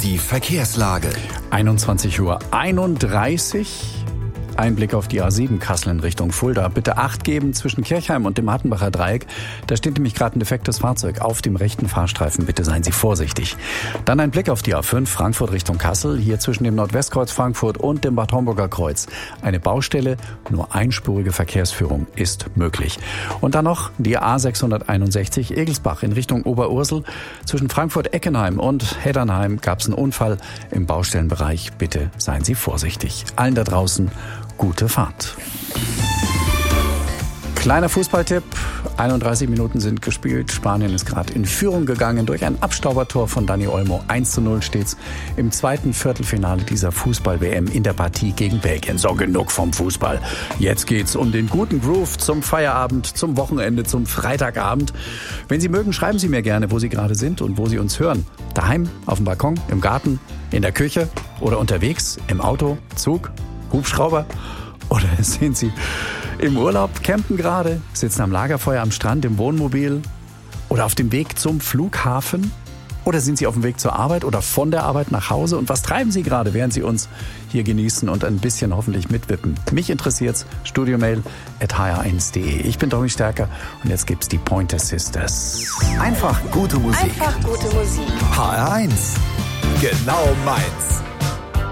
Die Verkehrslage. 21:31 Uhr. Ein Blick auf die A7 Kassel in Richtung Fulda. Bitte Acht geben zwischen Kirchheim und dem Hattenbacher Dreieck. Da steht nämlich gerade ein defektes Fahrzeug auf dem rechten Fahrstreifen. Bitte seien Sie vorsichtig. Dann ein Blick auf die A5 Frankfurt Richtung Kassel. Hier zwischen dem Nordwestkreuz Frankfurt und dem Bad Homburger Kreuz. Eine Baustelle, nur einspurige Verkehrsführung ist möglich. Und dann noch die A661 Egelsbach in Richtung Oberursel. Zwischen Frankfurt-Eckenheim und Heddernheim gab es einen Unfall im Baustellenbereich. Bitte seien Sie vorsichtig. Allen da draußen gute Fahrt. Kleiner Fußballtipp. 31 Minuten sind gespielt. Spanien ist gerade in Führung gegangen durch ein Abstaubertor von Dani Olmo. 1:0 steht's im zweiten Viertelfinale dieser Fußball-WM in der Partie gegen Belgien. So, genug vom Fußball. Jetzt geht's um den guten Groove zum Feierabend, zum Wochenende, zum Freitagabend. Wenn Sie mögen, schreiben Sie mir gerne, wo Sie gerade sind und wo Sie uns hören. Daheim, auf dem Balkon, im Garten, in der Küche oder unterwegs, im Auto, Zug, Hubschrauber? Oder sind Sie im Urlaub, campen gerade, sitzen am Lagerfeuer am Strand, im Wohnmobil oder auf dem Weg zum Flughafen? Oder sind Sie auf dem Weg zur Arbeit oder von der Arbeit nach Hause? Und was treiben Sie gerade, während Sie uns hier genießen und ein bisschen hoffentlich mitwippen? Mich interessiert's, studiomail@hr1.de. Ich bin Tommy Stärker und jetzt gibt's die Pointer Sisters. Einfach gute Musik. Einfach gute Musik. HR1. Genau meins.